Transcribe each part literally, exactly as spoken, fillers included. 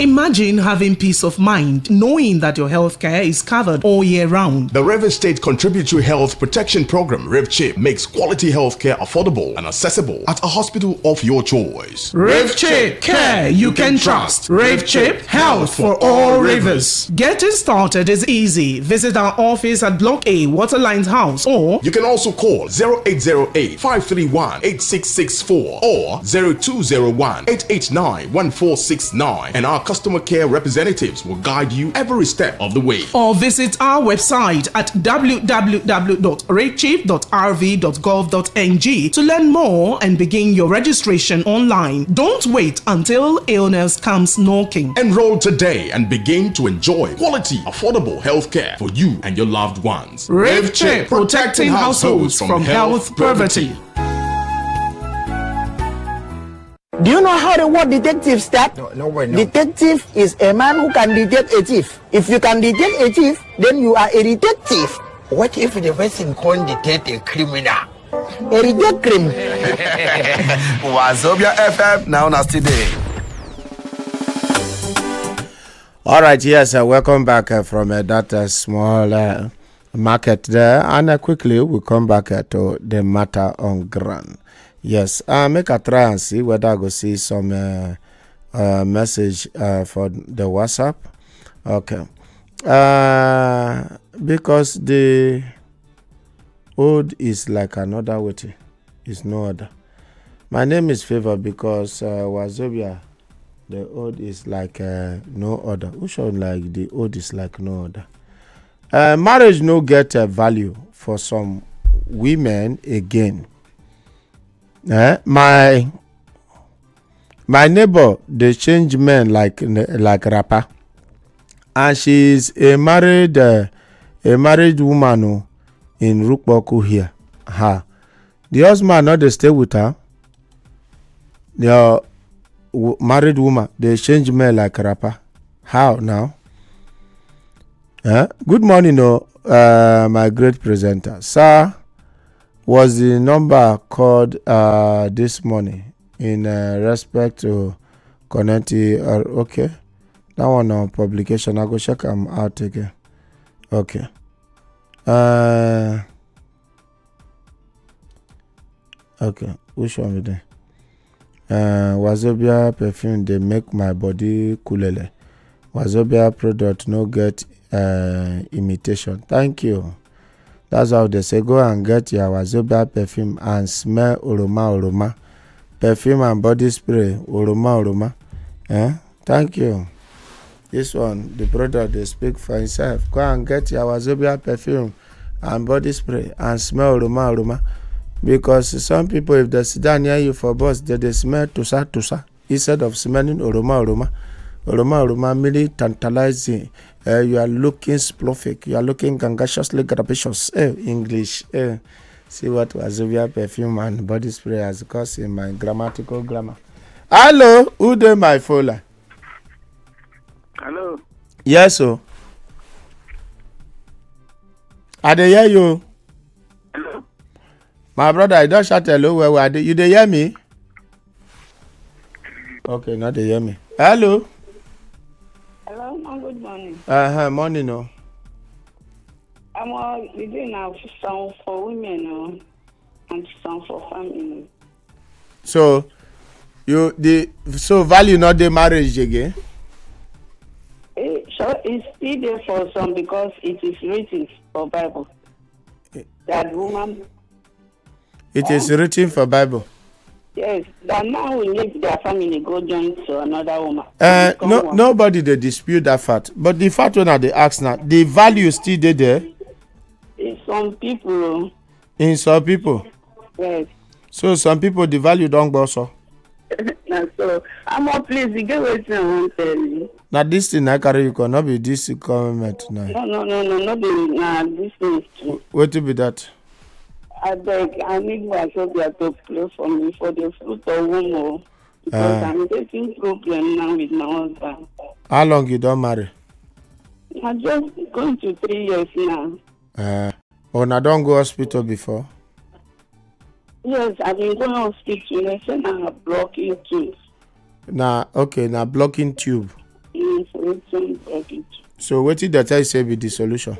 Imagine having peace of mind knowing that your healthcare is covered all year round. The Rivers State Contributory Health Protection Program, RivChip, makes quality healthcare affordable and accessible at a hospital of your choice. RivChip, care you can trust. RivChip, health for all rivers. Getting started is easy. Visit our office at Block A, Waterlines House, or you can also call zero eight zero eight, five three one, eight six six four or zero two zero one, eight eight nine, one four six nine, and our customer care representatives will guide you every step of the way. Or visit our website at w w w dot rivchip dot r v dot gov dot n g to learn more and begin your registration online. Don't wait until illness comes knocking. Enroll today and begin to enjoy quality, affordable healthcare for you and your loved ones. RivChip, protecting households from health poverty. Do you know how the word detective starts? No, no way, no. Detective is a man who can detect a thief. If you can detect a thief, then you are a detective. What if the person can't detect a criminal? A detective criminal. Wazobia F M, now nasty day. All right, yes, uh, welcome back uh, from uh, that uh, small uh, market there. And uh, quickly, we'll come back uh, to the matter on ground. Yes, uh, make a try and see whether I go see some uh, uh, message uh, for the WhatsApp. Okay. Uh, because the old is like another waiting. It's no other. My name is Favor because uh, Wazobia, the old is like uh, no other. Who should like the old is like no other? Uh, marriage no get a value for some women again. Eh? My my neighbor they change men like like rapper, and she's a married uh, a married woman oh, in Rukboku here. Ha, the husband not they stay with her. The uh, w- married woman they change men like rapper. How now? Eh? Good morning, oh, uh, my great presenter, sir. Was the number called uh, this morning in uh, respect to connecting? Or uh, okay, that one on publication. I go check them out again. Okay. Uh, okay. Which one we there? Uh, Wazobia perfume they make my body coolele. Wazobia product no get uh, imitation. Thank you. That's how they say go and get your Wazobia perfume and smell Oroma Oroma. Perfume and body spray Oroma Oroma. Eh? Thank you. This one, the product they speak for himself. Go and get your Wazobia perfume and body spray and smell Oroma Oroma. Because some people, if they sit down near you for bus, they, they smell Tusa Tusa instead of smelling Oroma Oroma. Oroma Oroma really tantalizing. Uh, you are looking sploffic. You are looking gangaciously gracious. Eh, English. Eh. See what Wazobia perfume and body spray has caused in my grammatical grammar. Hello, who dey my folder? Hello. Yes, sir. I dey hear you. Hello. My brother, I don't shout hello. Where were you? Dey hear me? Okay, not dey hear me. Hello. Hello, good morning. Uh huh, morning, no. I'm uh, doing a song for women no, and song for family. So, you the so value not the marriage again? It, so it's still there for some because it is written for Bible. That woman. It uh, is written for Bible. Yes, that man will leave their family go join to another woman. Uh, no, one. Nobody they dispute that fact. But the fact when they ask now, the value still there. In some people. In some people. Yes. So some people the value don't go so. Now so I'm more pleased to get what I want to tell you. Now this thing I carry you cannot be this comment now. No, no, no, no, not be nah, this is true. What to be that? I beg, I need Wazobia to play for me for the fruit of womb because uh, I'm getting problem now with my husband. How long you don't marry? I'm just going to three years now. Uh, oh, now don't go hospital before? Yes, I've been going to hospital. They said I'm blocking tube. Now, okay, now blocking tube. wetin brought it. So wetin dey tell you say be the solution?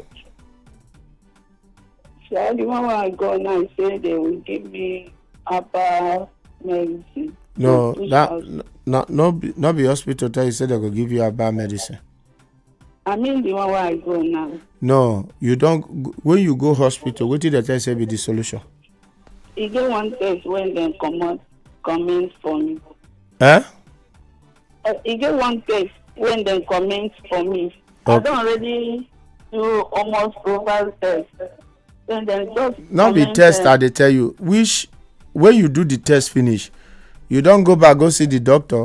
So the one where I go now say they will give me herbal medicine. No, to push that out. no no be no be hospital tell you say they go give you herbal medicine. I mean the one where I go now. No, you don't. When you go hospital, wetin dey tell you say be the solution? E get one test when dem comot comment for me. Eh? Uh, e get one test when dem comment for me. Okay. I don already do almost over test. Then dem just No be comment, test uh, I dey tell you. Which when you do the test finish, you don go back go see the doctor.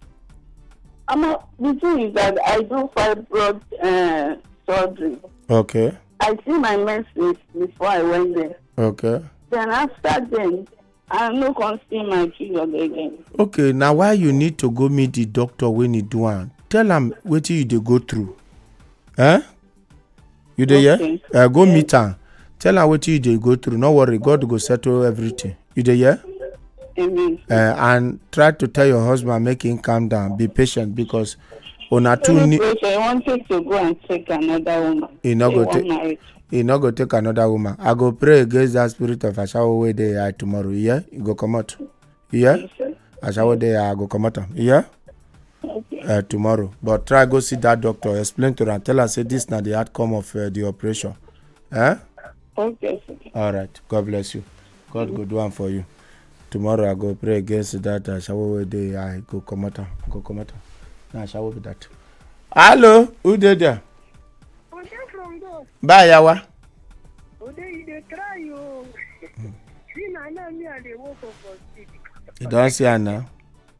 I'm not, the thing is that I do fibroid uh, surgery. Okay. I see my menses before I went there. Okay. Then after then, I no come see my period again. Okay. Now why you need to go meet the doctor when you do am? Tell am wetin you dey go through. Eh? You dey Okay. hear? Uh, go Yes. meet am. Tell am wetin you dey go through. No worry, God go settle everything. You dey hear? Amen. Uh, and try to tell your husband make him calm down. Be patient because una two No need. pressure. I wanted to go and take another woman. He no They go want take. marriage. He no go take another woman. I go pray against that spirit of Ashawo wey dey here tomorrow. Yeah, you go come out. Yeah, Ashawo dey here. I go come out. Yeah, Okay. uh, tomorrow. But try go see that doctor. Explain to her. Tell her say this na the outcome of uh, the operation. Eh? Okay, sir. All right. God bless you. God go do am for you. Tomorrow I go pray against that Ashawo wey dey here. I go come out. Go come out. Na Ashawo be that. Hello, who dey there? Ode from there. Bye, Yawa. Ode, you dey try you. See, na now me I dey work for street. You don see her now?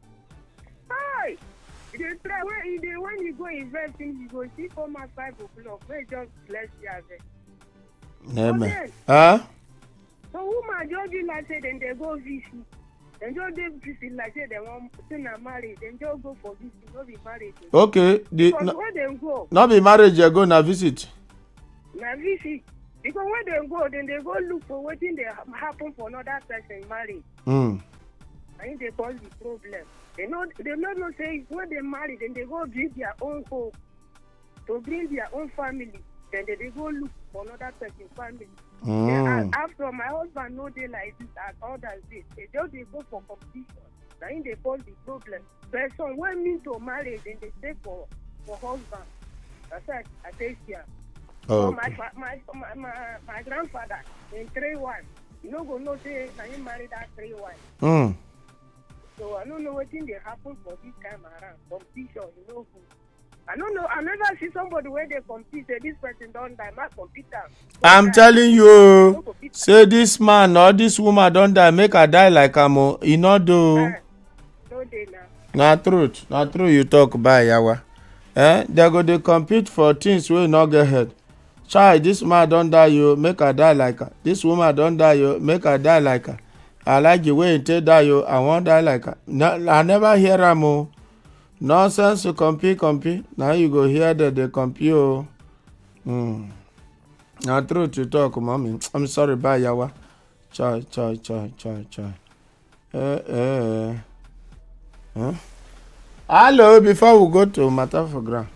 Hi! You dey try when you dey when you go invest in you go see come at five o'clock. Wey just bless you abeg. Amen. Okay. Huh? So woman just be like say dem dey go visit. Dem just dey visit like say dem wan say na marriage. Dem just go for visit, no be marriage. Okay. The, Because no, when dem go, no be marriage you go na visit. na visit. Because when dem go, dem dey go look for wetin dey happen for another person marriage. Mm. Na im dey cause the problem. They no they no know say when they marry, then they go bring their own home to bring their own family. Then they, they go look for another person's family. Mm. Then, after my husband no dey like this at all that day, they just dey go for competition. Na im dey cause the problem. Person wey mean to marry, then they stay for for husband. That's why I say here. Oh, So my, fa- my my my my grandfather in three wives. You no go know say na him marry that three wives. mm. So I don't know what thing they happen for this time around. Competition, you know who. I don't know. I never see somebody where they compete. Say this person don't die. My computer. I'm telling you, say this man or this woman don die, make her die like am o. E no do. No day now. Na truth, na true you talk by Yawa. Eh? They go dey compete for things wey no get head. Child, this man don die yo, make her die like her. This woman don die yo, make her die like her. I like the way you take die yo, I wan die like her. No, I never hear am o. Nonsense to compete, compete. Now you go hear that they compete o. Mm. Na truth you talk, mommy. I'm sorry, bye Yawa. Chai, chai, chai, chai, chai. Eh, eh, eh. Huh? Hello, before we go to matter for ground.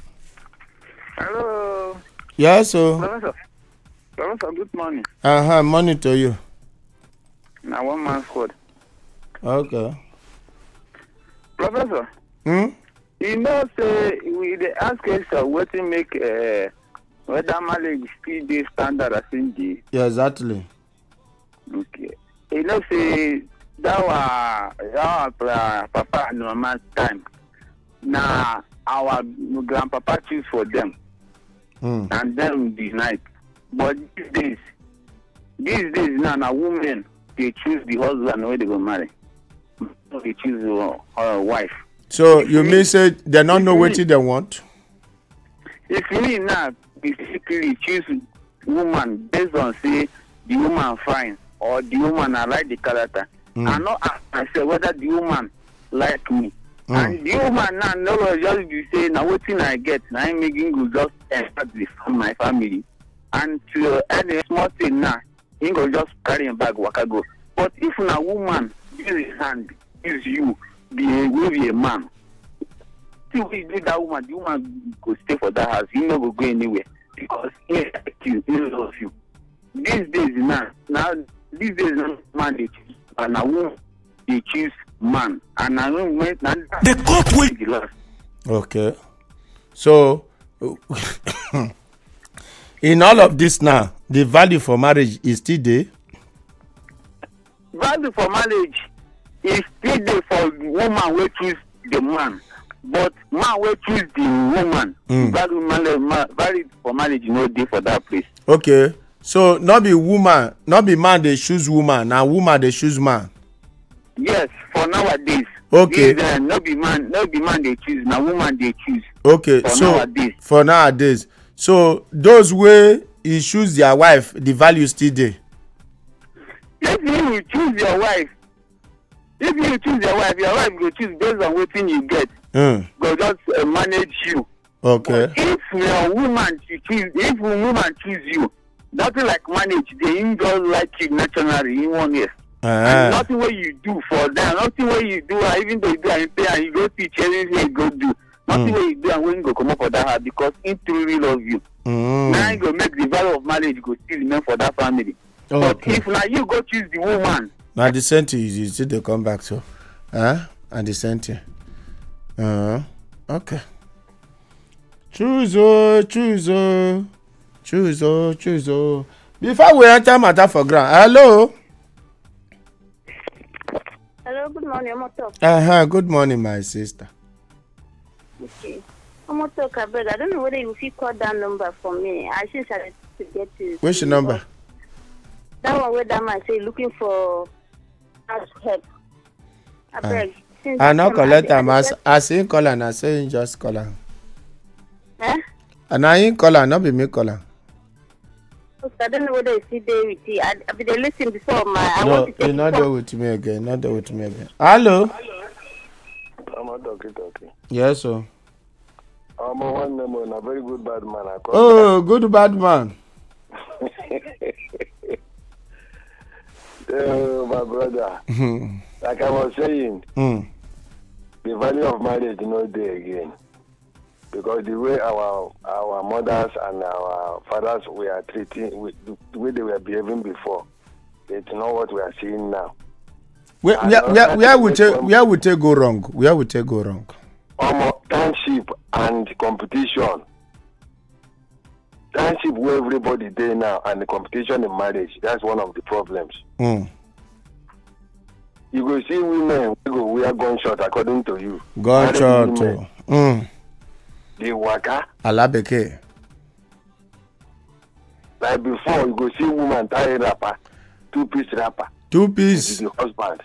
Hello. Yes, so. Professor. Professor, good morning. Uh-huh, money to you. Now one man squad. Okay. Professor. Hmm? You know, say we dey ask us uh, what to make uh, whether marriage still dey standard as in the. Yeah, exactly. Okay. You know, say that was our uh, papa and mama time. Now our grandpapa choose for them, Hmm. and them deny. But these days, these days now, now women they choose the husband where they go marry. They choose uh, her wife. So you mean say they don't know what they want? If me now basically choose woman based on say the woman fine or the woman I like the character, Mm. I not ask myself whether the woman like me. Mm. And the woman now no just be say now what thing I get now I'm making go just enter the my family. And to uh, any small thing now, he go just carry him bag waka go. But if na woman use his hand, use you, be a, will be a man. nothing will do that woman. The woman go stay for that house. You no go go anywhere because he like you, he loves you. These days now, now these days now, man they choose, and a woman they choose man, and I don't wait. The court will. Okay, so in all of this now, the value for marriage is still there. Value for marriage is still there for the woman who choose the man, but man who choose the woman. Mm. Value, man, value for marriage no dey for that place. Okay, so not be woman, not be man they choose woman, now woman they choose man. Yes, for nowadays. Okay. This, uh, no be man, no be man they choose, now woman they choose. Okay, for so nowadays. for nowadays, so those way you choose their wife, the value still there. If you choose your wife, if you choose your wife, your wife will choose based on what you get. Mm. Go just uh, manage you. Okay. But if your woman she choose, if a woman choose you, nothing like manage. They ain't just like you naturally in one year. Uh-huh. And nothing what you do for them, nothing what you do, and even though you do and pay and you go teach everything you go do, nothing mm. what you do and when you go come up for that house because he truly love you. Mm. Now you go make the value of marriage go still remain for that family. Okay. But if now you go choose the woman. Now the same thing you still they come back to. Huh? And the same thing. Uh okay. Choose oh, choose oh, choose oh, choose oh. Before we enter matter for ground. Hello. Hello, good morning, Omoto. Uh-huh, good morning, my sister. Okay. Omoto Kabed, I don't know whether you fit call that number for me. I should try to get you. What's your number? That one where that man say looking for house help. I beg. Uh, I no collect am as as him call am, I say him just call am. Eh? And I him call am, not be me call am. I don't know whether you see there with you. I I've been listening before my I no, want to take you're not there with me again, not there with me again. Hello? I'm a talkie talkie. Yes, sir. I'm a one name, a very good bad man. I oh, good bad man. Oh, my brother. Like I was saying, mm. the value of marriage is not there again. Because the way our our mothers and our fathers were treating, with the way they were behaving before, it's not what we are seeing now. Where where where, where would they where would they go wrong? Where would they go wrong? Um, township and competition. Township where everybody there now and the competition in marriage. That's one of the problems. Mm. You go see women who go wear gunshot according to you. Gunshot. Mm. The waka. Alabeke. Like before, you go see woman tie wrapper, two piece wrapper. Two piece. The husband.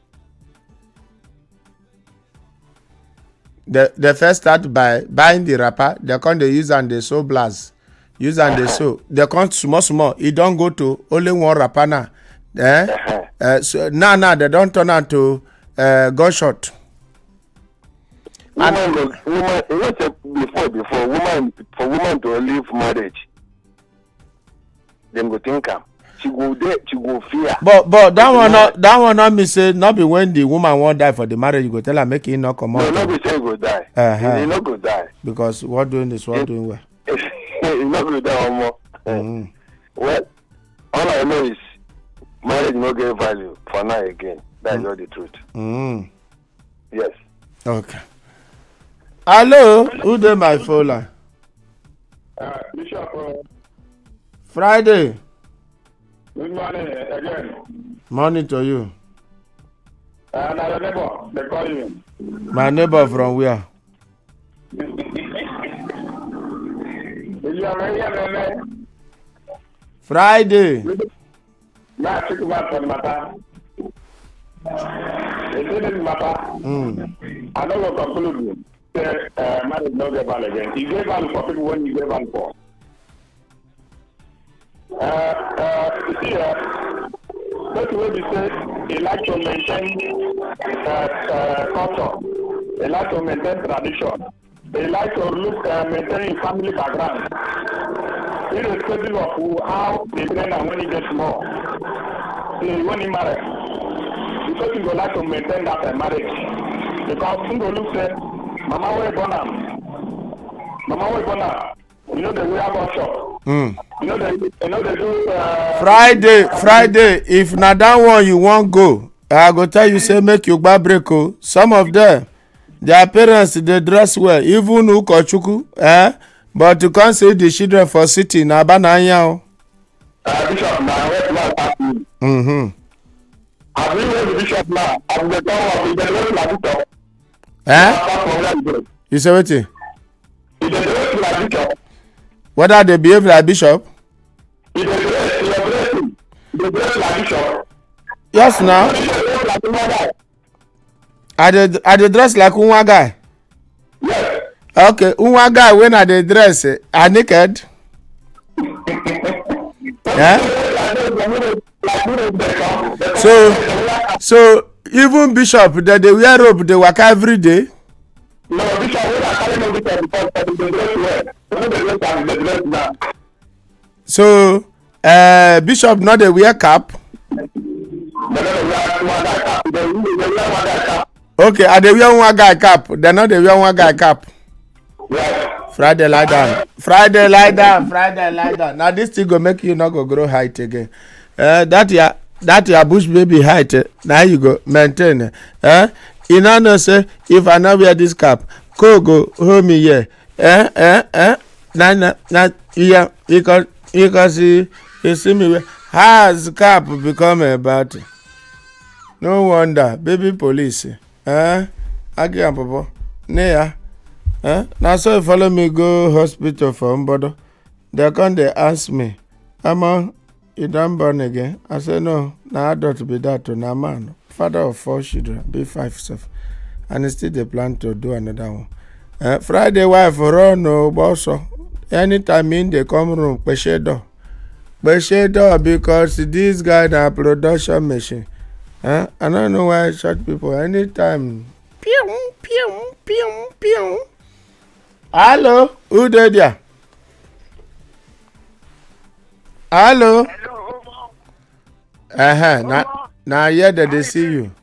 The the first start by buying the wrapper. They come they use and they sew blast. Use and uh-huh. they sew. They come small small. It don't go to only one wrapper now. Eh? Uh-huh. Uh, so now now they don't turn out to uh, gunshot. Woman, woman, you know, before, before, woman, for woman to leave marriage, them go think am. She go there, she go fear. But but that one not that one not me say not be when the woman won't die for the marriage. You go tell her make it not come out. No, not be say go die. Uh-huh. He not go die. Because what doing this, what it, doing well. He not go die no more. Mm-hmm. Well, all I know is marriage no get value for now again. That's mm. not the truth. Mm. Yes. Okay. Hello, who dey my phone line? Uh, Bishop. Uh, Friday. Good morning again. Morning to you. Uh, now your neighbor, they call you. My neighbor from where? Is you already Friday. Now I think about the matter. It is matter. Mm. I don't want to conclude you. Say, uh, marriage no get value again. You get value for people when you get value for. Uh, uh, you see, uh, that's what we say. They like to maintain uh, uh, culture. They like to maintain tradition. They like to look uh, maintain family background, irrespective of who, how they train and when he gets more. So when he marries, because you go like to maintain that uh, marriage, because you go look say Mama way born am. Mama way born am. You know the way about shop. Mm. You know the you know the do. Uh, Friday, Friday. If na that one you wan go, I go tell you say make you gba break o. Some of them, their parents dey dress well, even Ukochukwu, eh? But you can't see the children for city na bananya o. Uh, bishop na where man pass me. Mm-hmm. I been where the bishop now. I'm the town of the way la bishop. Eh? You say wetin? He dey dress like bishop. Whether they behave like bishop? He dey dress, he dey dress, he dey dress like bishop. Yes, now. I dey I dey dress like unwa guy. Yes. Okay, unwa guy when I dey dress, eh, are naked. Yeah. So, so even bishop that they wear robe, they work every day. No, bishop wey I carry no bishop because they dey dress well. No dey dress am, dey dress now. So, uh, bishop not dey wear cap. Okay, I dey wear one guy cap. They not dey wear one guy cap. Yes. Friday lie down. Friday lie down. Friday lie down. Now this thing go make you not go grow height again. Uh, that your that your bush baby height. Uh, now you go maintain. Uh, uh, you know no say if I not wear this cap, go go hold me here. Eh eh eh. Nah nah nah. Yeah, because because you, you see me wear. Has cap become a battle? No wonder, baby police. Eh? Agi and Papa. Neya. Eh? Now so you follow me go hospital for Mbodo. They come they ask me, Ama, you done born again? I say no, now adult be that to na man. Father of four children, be five self. And still they plan to do another one. Eh? Friday wife run no boss. Anytime in they come room, peshe door. Peshe door because this guy na production machine. Huh? I don't know why I shot people anytime. Pew, pew, pew, pew. Hello, who did ya? Hello. Hello. Uh huh. Now, now here that they see you.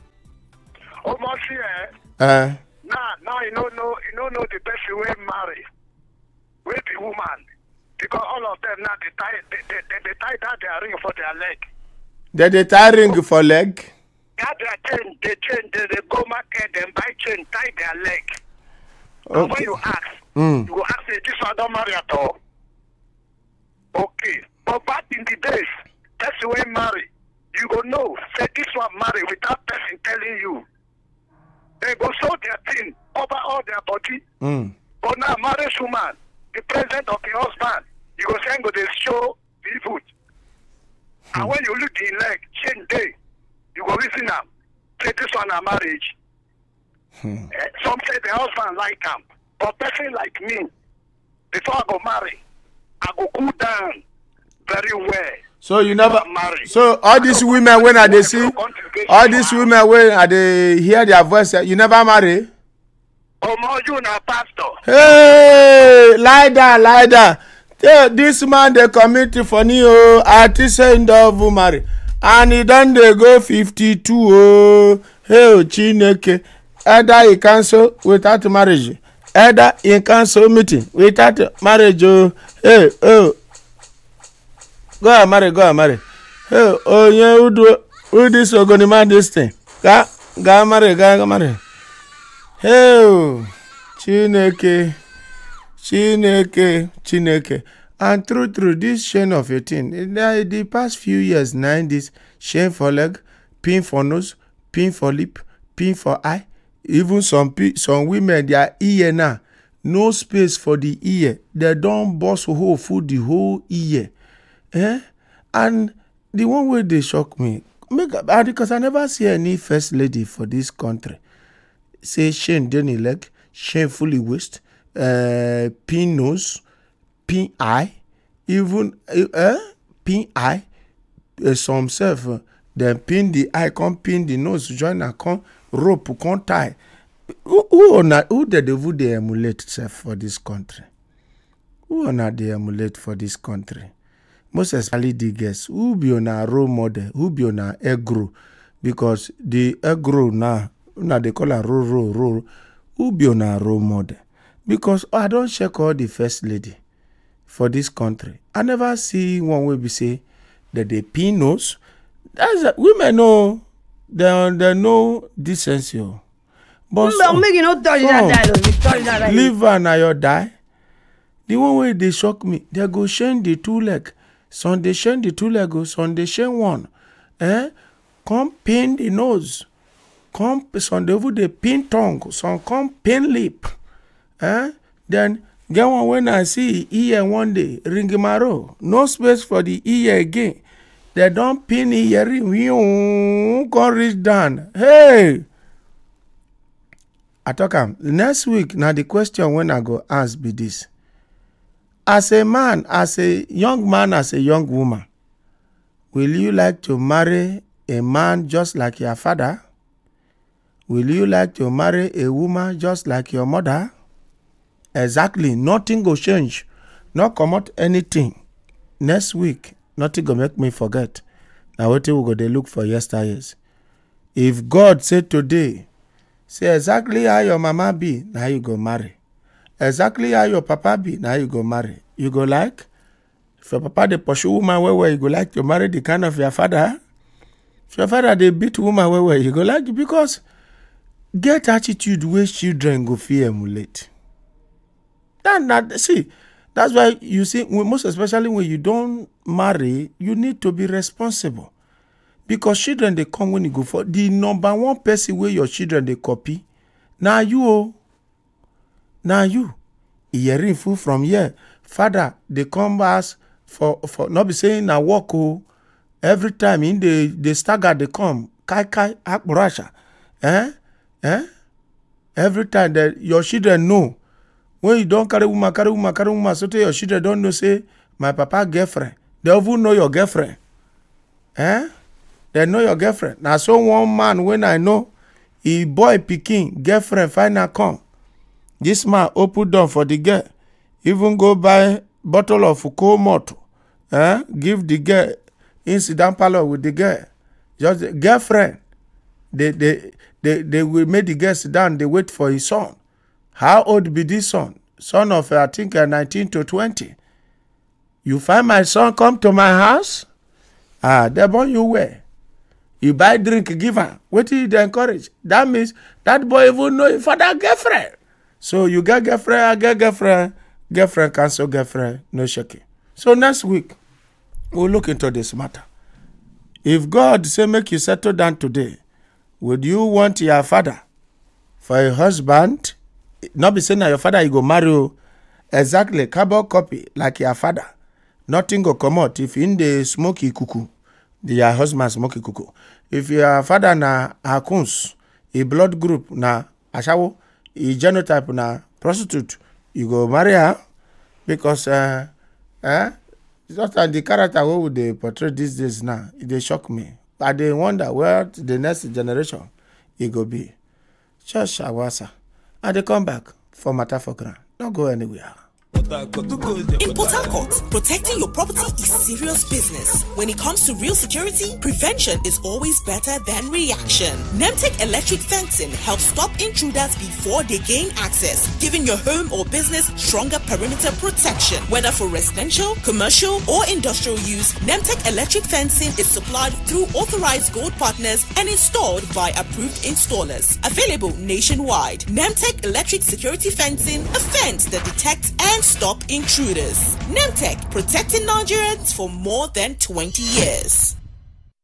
Almost here. Uh. Now, now you don't know, you don't know the person who marry with the woman because all of them now they tie, they they, they, they tie that their ring for their leg. They they tie ring for leg. That their chain, they chain, they, they go market, then buy chain, tie their leg. Okay. And when you ask, Mm. you go ask, say, this one don't marry at all. Okay. But back in the days, person when marry, you go know, say this one marry without person telling you. They go show their thing over all their body. Mm. But now, marriage woman, the present of the husband, you go say, go they show the food. And when you look in leg, chain day, you go reason them. Say this one a marriage. Hmm. Eh, some say the husband like him. But person like me, before I go marry, I go cool down very well. So you never marry. So all these women when are they see, all these women when are they hear their voice, you never marry? Oh, more you na pastor. Hey, lie down, lie down. Yeah, this man they commit for me oh, artist saying the marry, and he done they go fifty-two oh. Hey, Chineke, either he cancel without marriage, either he cancel meeting without marriage oh. Hey, oh, go and marry, go and marry. Hey, oh yeah, who do who this so gonna man this thing? Go, go marry, go, go marry. Hey, Chineke. Chineke, Chineke. And through through this chain of a thing, in the, the past few years, nine this chain for leg, pin for nose, pin for lip, pin for eye. Even some some women, their ear now, no space for the ear. They don't bust hole full the whole ear. Eh? And the one way they shock me, make because I never see any first lady for this country say chain denny leg, chain fully waist. Uh, pin nose, pin eye, even uh, pin eye. Uh, some self uh, then pin the eye, come pin the nose, join and come rope, come tie. Who who on who the devil they emulate self for this country? Who on they emulate for this country? Most especially the guests who be on a role model, who be on a egg grow, because the egg grow now, now they call a roll roll roll. who be on a role model? Because I don't check all the first lady for this country. I never see one way we say that they pin nose. That's a, women know they they know decency. But no, make you not touch that dialogue. Leave her na your die. The one way they shock me, they go shame the two leg. Some they shame the two leg, some they shame one. Eh? Come pin the nose. Come some they would they pin tongue. Some come pin lip. Eh? Then get one when I see ear one day, ring my row. No space for the ear again. They don't pin earring. We can't reach down. Hey! I talk am. Next week, now the question when I go ask be this. As a man, as a young man, as a young woman, will you like to marry a man just like your father? Will you like to marry a woman just like your mother? Exactly. Nothing go change. Not come out anything. Next week, nothing go make me forget. Now what we go dey look for yesterdays. If God said today, say exactly how your mama be, now you go marry. Exactly how your papa be, now you go marry. You go like? If your papa dey pursue woman well well, you go like to marry the kind of your father? If your father dey beat woman well well, you go like it because get attitude where children go fear emulate. That not see, that's why you see, most especially when you don't marry, you need to be responsible. Because children they come when you go for the number one person where your children they copy. Now you oh. Now you. Hearing food from here. Father, they come ask for for not be saying na walk oh. Every time in the the stagger they come. Kai kai akburasha. Eh? Eh? Every time that your children know. When you don't carry woman, carry woman, carry woman, so your children don't know say my papa girlfriend. They even know your girlfriend. Eh? They know your girlfriend. Now so one man when I know he boy picking girlfriend final come. This man open door for the girl. Even go buy bottle of cold malt. Eh? Give the girl incident parlor with the girl. Just the girlfriend. They they they they will make the girl sit down, they wait for his son. How old be this son? Son of I think uh, nineteen to twenty. You find my son come to my house? Ah, they born you where? You buy drink, give her. What do you encourage? That means that boy even know you for that girlfriend. So you get girlfriend, I get girlfriend, girlfriend cancel girlfriend, no shaking. So next week, we'll look into this matter. If God say make you settle down today, would you want your father for a husband? Not be saying that your father you go marry you. Exactly, carbon copy like your father. Nothing go come out if in the smoky cuckoo. The your husband smoky cuckoo. If your father na akuns, a blood group na ashawo, a genotype na prostitute, you go marry her because uh eh just like the character what would they portray these days now, they shock me. I they wonder where the next generation it go be. Just shawasa. And they come back for matter for ground. Don't go anywhere. In Port Harcourt, protecting your property is serious business. When it comes to real security, prevention is always better than reaction. Nemtech Electric Fencing helps stop intruders before they gain access, giving your home or business stronger perimeter protection. Whether for residential, commercial, or industrial use, Nemtech Electric Fencing is supplied through authorized gold partners and installed by approved installers. Available nationwide. Nemtech Electric Security Fencing, a fence that detects and stop intruders. Nemtech, protecting Nigerians for more than twenty years.